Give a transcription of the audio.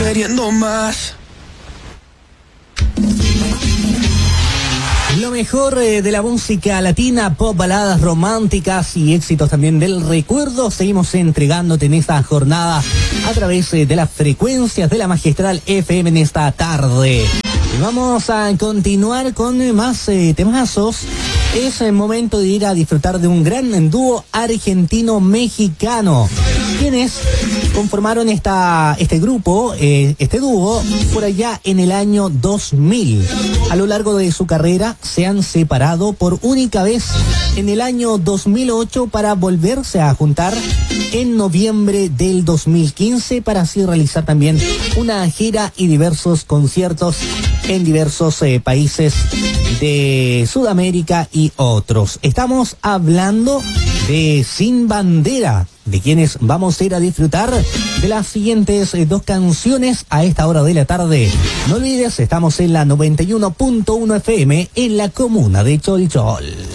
queriendo más. Lo mejor de la música latina, pop, baladas románticas y éxitos también del recuerdo. Seguimos entregándote en esta jornada a través de las frecuencias de la Magistral FM en esta tarde. Y vamos a continuar con más temazos. Es el momento de ir a disfrutar de un gran dúo argentino-mexicano, quienes conformaron este grupo, este dúo, por allá en el año 2000. A lo largo de su carrera se han separado por única vez en el año 2008 para volverse a juntar en noviembre del 2015 para así realizar también una gira y diversos conciertos en diversos países de Sudamérica y otros. Estamos hablando de Sin Bandera, de quienes vamos a ir a disfrutar de las siguientes dos canciones a esta hora de la tarde. No olvides, estamos en la 91.1 FM en la comuna de Cholchol.